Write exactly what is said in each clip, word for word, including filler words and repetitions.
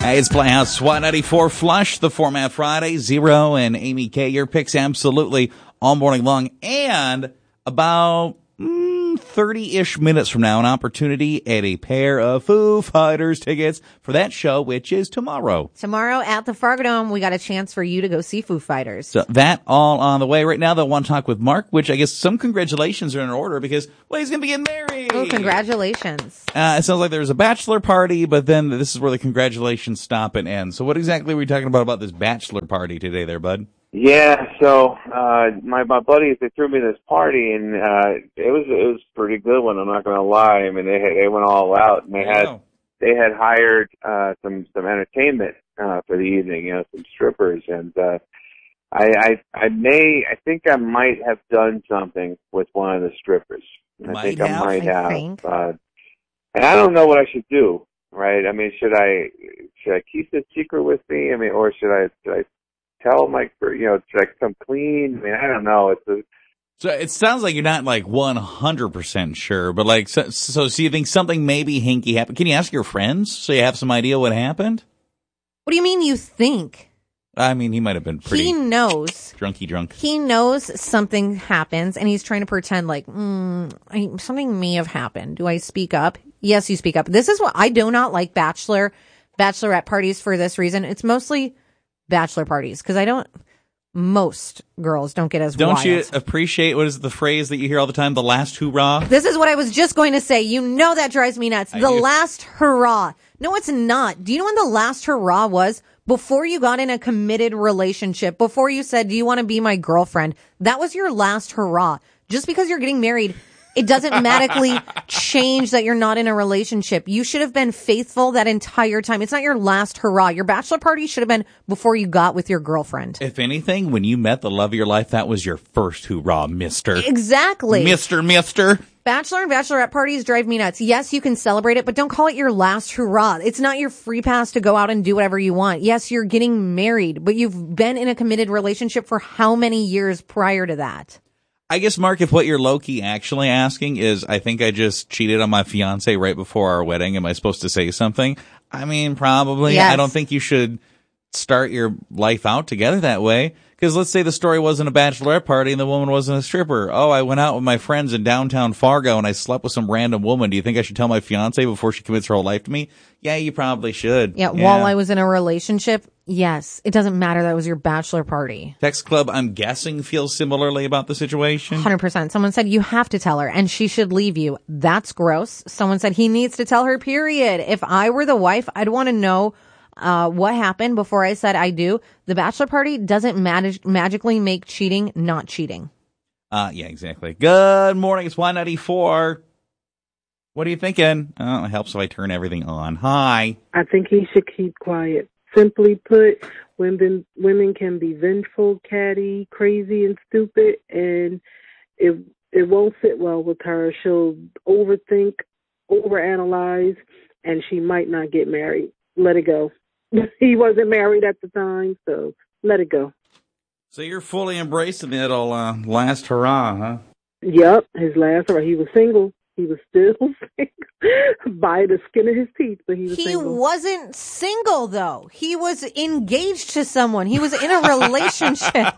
Hey, it's Playhouse SWAT ninety-four Flush, the Format Friday. Zero and Amy K. Your picks absolutely all morning long. And about mm, thirty-ish minutes from now, an opportunity at a pair of Foo Fighters tickets for that show, which is tomorrow. Tomorrow at the Fargo Dome, we got a chance for you to go see Foo Fighters. So that all on the way. Right now, they'll want to talk with Mark, which I guess some congratulations are in order because, well, he's going to be getting married. Oh, congratulations. Uh, it sounds like there's a bachelor party, but then this is where the congratulations stop and end. So what exactly were we talking about about this bachelor party today there, bud? Yeah, so uh my my buddies, they threw me this party, and uh it was it was a pretty good one. I'm not gonna lie. I mean, they had, they went all out, and they had Oh. they had hired uh some some entertainment uh for the evening, you know, some strippers, and uh I I I may I think I might have done something with one of the strippers. I Might think have, I might I have, think. uh, and I don't know what I should do. Right? I mean, should I should I keep this secret with me? I mean, or should I should I tell them, like, you know, should I come clean? I mean, I don't know. It's a, So it sounds like you're not like one hundred percent sure, but like, so, so, so you think something maybe hinky happened? Can you ask your friends so you have some idea what happened? What do you mean you think? I mean, he might have been pretty He knows. drunky drunk. He knows something happens, and he's trying to pretend like, mm, I, something may have happened. Do I speak up? Yes, you speak up. This is what I do not like bachelor, bachelorette parties for this reason. It's mostly bachelor parties because I don't, most girls don't get as Don't wild. you appreciate, what is the phrase that you hear all the time, the last hoorah? This is what I was just going to say. You know that drives me nuts. I the do. last hurrah. No, it's not. Do you know when the last hurrah was? Before you got in a committed relationship, before you said, do you want to be my girlfriend? That was your last hurrah. Just because you're getting married, it doesn't magically change that you're not in a relationship. You should have been faithful that entire time. It's not your last hurrah. Your bachelor party should have been before you got with your girlfriend. If anything, when you met the love of your life, that was your first hoorah, mister. Exactly. Mister, mister. Bachelor and bachelorette parties drive me nuts. Yes, you can celebrate it, but don't call it your last hurrah. It's not your free pass to go out and do whatever you want. Yes, you're getting married, but you've been in a committed relationship for how many years prior to that? I guess, Mark, if what you're low-key actually asking is, I think I just cheated on my fiance right before our wedding, am I supposed to say something? I mean, probably. Yes. I don't think you should start your life out together that way. Because let's say the story wasn't a bachelorette party and the woman wasn't a stripper. Oh, I went out with my friends in downtown Fargo and I slept with some random woman. Do you think I should tell my fiance before she commits her whole life to me? Yeah, you probably should. Yeah, while I was in a relationship, yes. It doesn't matter that it was your bachelor party. Text Club, I'm guessing, feels similarly about the situation. one hundred percent. Someone said you have to tell her and she should leave you. That's gross. Someone said he needs to tell her, period. If I were the wife, I'd want to know uh what happened before I said I do. The bachelor party doesn't mag- magically make cheating not cheating. Uh, yeah, exactly. Good morning. It's Y ninety-four. What are you thinking? Oh, it helps if I turn everything on. Hi. I think he should keep quiet. Simply put, women women can be vengeful, catty, crazy, and stupid, and it it won't sit well with her. She'll overthink, overanalyze, and she might not get married. Let it go. He wasn't married at the time, so let it go. So you're fully embracing that old uh, last hurrah, huh? Yep, his last, or he was single. He was still single by the skin of his teeth, but he was He single. wasn't single, though. He was engaged to someone. He was in a relationship.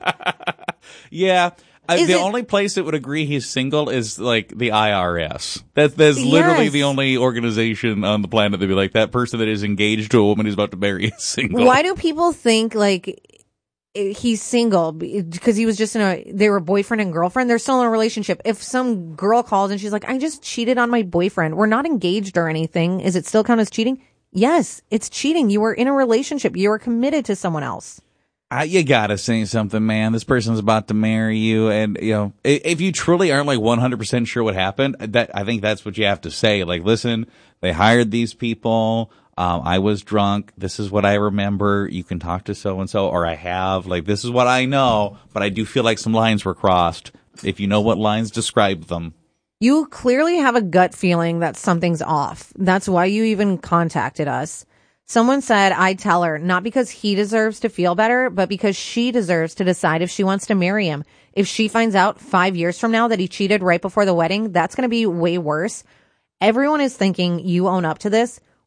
Yeah. I, Is the it- only place that would agree he's single is like the I R S. That's that's literally Yes. the only organization on the planet that'd be like, that person that is engaged to a woman who's about to marry is single. Why do people think like he's single? Because he was just in a, they were boyfriend and girlfriend. They're still in a relationship. If some girl calls and she's like, I just cheated on my boyfriend. We're not engaged or anything. Is it still count as cheating? Yes, it's cheating. You were in a relationship. You were committed to someone else. Uh, you gotta say something, man. This person's about to marry you, and you know, if, if you truly aren't like one hundred percent sure what happened, that I think that's what you have to say. Like, listen, they hired these people. Um, I was drunk. This is what I remember. You can talk to so and so, or I have. Like, this is what I know, but I do feel like some lines were crossed. If you know what lines, describe them. You clearly have a gut feeling that something's off. That's why you even contacted us. Someone said, I tell her, not because he deserves to feel better, but because she deserves to decide if she wants to marry him. If she finds out five years from now that he cheated right before the wedding, that's going to be way worse. Everyone is thinking you own up to this.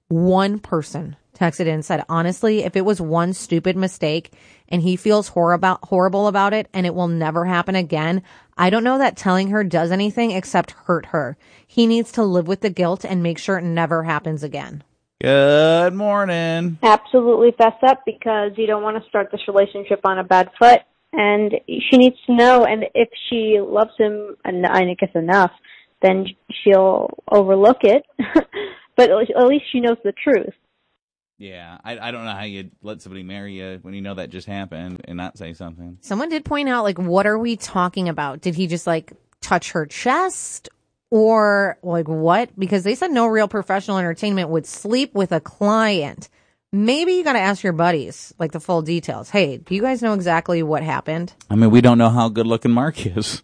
One person texted in and said, honestly, if it was one stupid mistake and he feels horrible, horrible about it and it will never happen again, I don't know that telling her does anything except hurt her. He needs to live with the guilt and make sure it never happens again. Good morning. Absolutely fess up, because you don't want to start this relationship on a bad foot. And she needs to know, and if she loves him, and I guess enough, then she'll overlook it. But at least she knows the truth. Yeah, I, I don't know how you let somebody marry you when you know that just happened and not say something. Someone did point out, like, what are we talking about? Did he just, like, touch her chest? Or, like, what? Because they said no real professional entertainment would sleep with a client. Maybe you got to ask your buddies, like, the full details. Hey, do you guys know exactly what happened? I mean, we don't know how good-looking Mark is.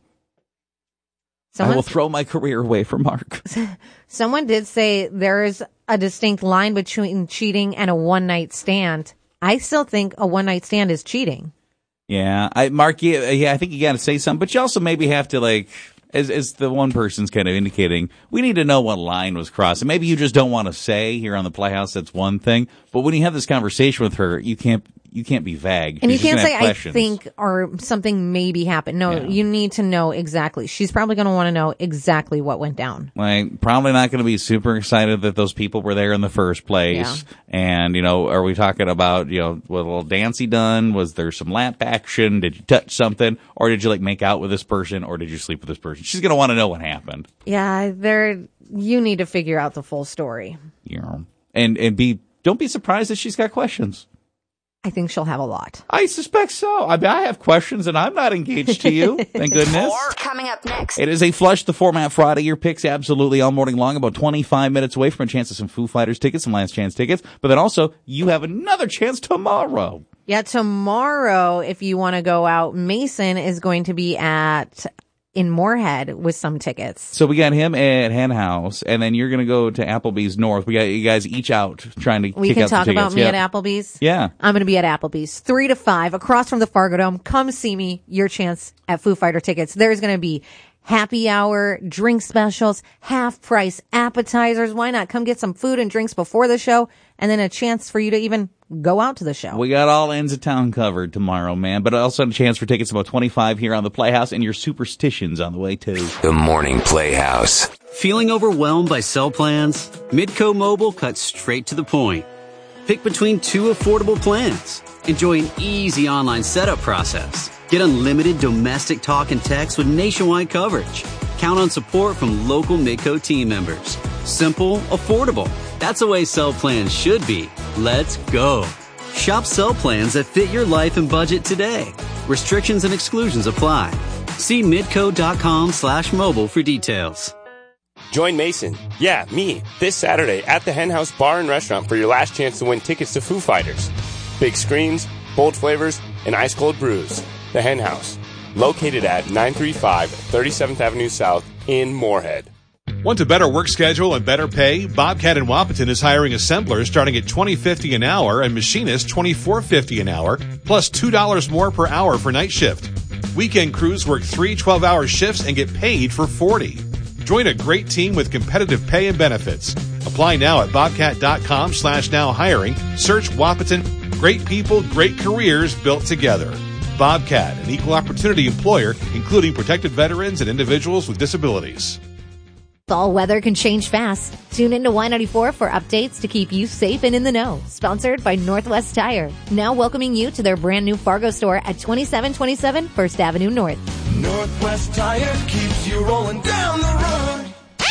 Someone, I will throw my career away for Mark. Someone did say there is a distinct line between cheating and a one-night stand. I still think a one-night stand is cheating. Yeah, I, Mark, yeah, yeah I think you got to say something, but you also maybe have to, like, as, as the one person's kind of indicating, we need to know what line was crossed. And maybe you just don't want to say here on the Playhouse, that's one thing. But when you have this conversation with her, you can't you can't be vague. And you She's can't say, I questions. think, or something maybe happened. No, Yeah. you need to know exactly. She's probably going to want to know exactly what went down. Like, probably not going to be super excited that those people were there in the first place. Yeah. And, you know, are we talking about, you know, was a little dancey done? Was there some lap action? Did you touch something? Or did you, like, make out with this person? Or did you sleep with this person? She's going to want to know what happened. Yeah, there. You need to figure out the full story. You know, and, and be, don't be surprised that she's got questions. I think she'll have a lot. I suspect so. I mean, I have questions, and I'm not engaged to you. Thank goodness. More coming up next. It is a Flush the Format Friday. Your picks absolutely all morning long, about twenty-five minutes away from a chance of some Foo Fighters tickets, some Last Chance tickets. But then also, you have another chance tomorrow. Yeah, tomorrow, if you want to go out, Mason is going to be at in Moorhead with some tickets. So we got him at Hen House, and then you're going to go to Applebee's North. We got you guys each out trying to We kick can out talk the about tickets. me Yep. at Applebee's. Yeah. I'm going to be at Applebee's three to five across from the Fargo Dome. Come see me. Your chance at Foo Fighter tickets. There's going to be happy hour, drink specials, half price appetizers. Why not come get some food and drinks before the show, and then a chance for you to even go out to the show. We got all ends of town covered tomorrow, man. But also a chance for tickets about twenty-five here on the Playhouse, and your superstitions on the way too. The Morning Playhouse. Feeling overwhelmed by cell plans? Midco Mobile cuts straight to the point. Pick between two affordable plans. Enjoy an easy online setup process. Get unlimited domestic talk and text with nationwide coverage. Count on support from local Midco team members. Simple, affordable. That's the way cell plans should be. Let's go. Shop cell plans that fit your life and budget today. Restrictions and exclusions apply. See midco.com slash mobile for details. Join Mason, yeah, me, this Saturday at the Hen House Bar and Restaurant for your last chance to win tickets to Foo Fighters. Big screens, bold flavors, and ice cold brews. The Hen House, located at nine thirty-five thirty-seventh Avenue South in Moorhead. Want a better work schedule and better pay? Bobcat in Wapaton is hiring assemblers starting at twenty fifty an hour and machinists twenty-four fifty an hour, plus two dollars more per hour for night shift. Weekend crews work three twelve-hour shifts and get paid for forty. Join a great team with competitive pay and benefits. Apply now at bobcat.com slash now hiring. Search Wapaton. Great people, great careers built together. Bobcat, an equal opportunity employer, including protected veterans and individuals with disabilities. Fall weather can change fast. Tune in to Y ninety-four for updates to keep you safe and in the know. Sponsored by Northwest Tire. Now welcoming you to their brand new Fargo store at twenty-seven twenty-seven First Avenue North. Northwest Tire keeps you rolling down the road.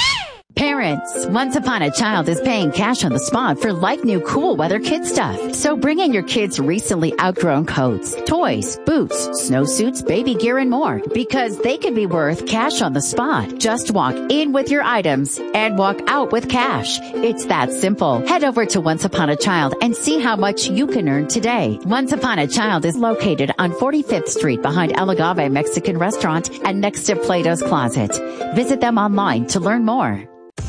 Parents, Once Upon a Child is paying cash on the spot for like new cool weather kid stuff. So bring in your kids' recently outgrown coats, toys, boots, snowsuits, baby gear, and more, because they could be worth cash on the spot. Just walk in with your items and walk out with cash. It's that simple. Head over to Once Upon a Child and see how much you can earn today. Once Upon a Child is located on forty-fifth Street behind El Agave Mexican Restaurant and next to Plato's Closet. Visit them online to learn more.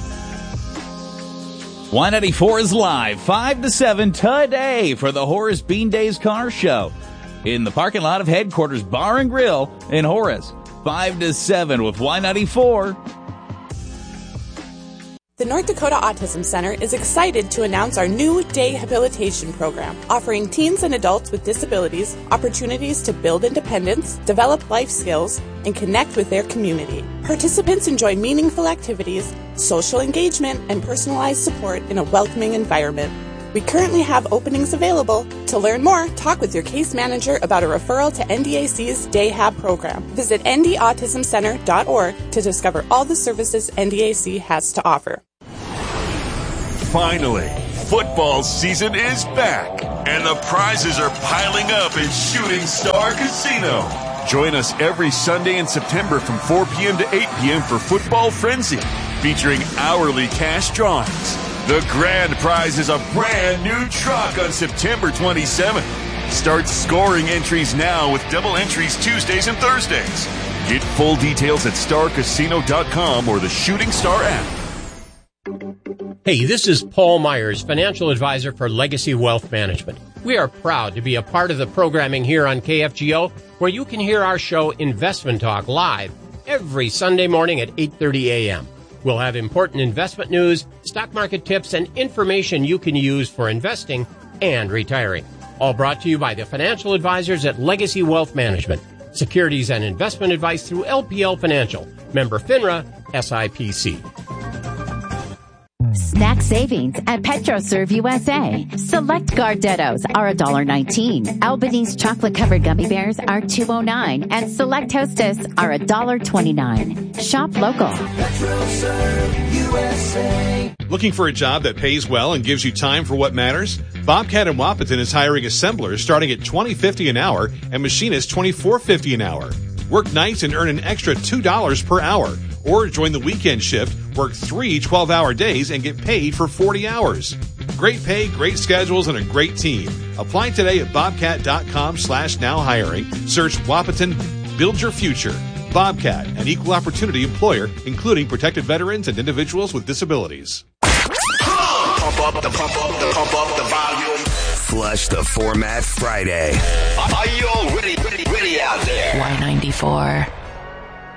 Y ninety-four is live five to seven today for the Horace Bean Days Car Show in the parking lot of Headquarters Bar and Grill in Horace. five to seven with Y ninety-four. The North Dakota Autism Center is excited to announce our new day habilitation program, offering teens and adults with disabilities opportunities to build independence, develop life skills, and connect with their community. Participants enjoy meaningful activities, social engagement, and personalized support in a welcoming environment. We currently have openings available. To learn more, talk with your case manager about a referral to N D A C's Day Hab program. Visit n d autism center dot org to discover all the services N D A C has to offer. Finally, football season is back, and the prizes are piling up at Shooting Star Casino. Join us every Sunday in September from four p.m. to eight p.m. for Football Frenzy, featuring hourly cash drawings. The grand prize is a brand new truck on September twenty-seventh. Start scoring entries now with double entries Tuesdays and Thursdays. Get full details at star casino dot com or the Shooting Star app. Hey, this is Paul Myers, financial advisor for Legacy Wealth Management. We are proud to be a part of the programming here on K F G O, where you can hear our show Investment Talk live every Sunday morning at eight thirty a.m. We'll have important investment news, stock market tips, and information you can use for investing and retiring. All brought to you by the financial advisors at Legacy Wealth Management. Securities and investment advice through L P L Financial. Member FINRA, S I P C. Snack savings at PetroServe U S A. Select Gardettos are one dollar nineteen. Albanese chocolate-covered gummy bears are two dollars oh nine cents. And Select Hostess are one dollar twenty-nine. Shop local. PetroServe U S A. Looking for a job that pays well and gives you time for what matters? Bobcat and Wapaton is hiring assemblers starting at twenty fifty an hour and machinists twenty-four fifty an hour. Work nights and earn an extra two dollars per hour. Or join the weekend shift, work three twelve-hour days, and get paid for forty hours. Great pay, great schedules, and a great team. Apply today at bobcat.com slash now hiring. Search Wapaton, build your future. Bobcat, an equal opportunity employer, including protected veterans and individuals with disabilities. Pump up the pump up the pump up the volume. Flush the Format Friday. Are you all ready, ready, ready out there? Y ninety-four.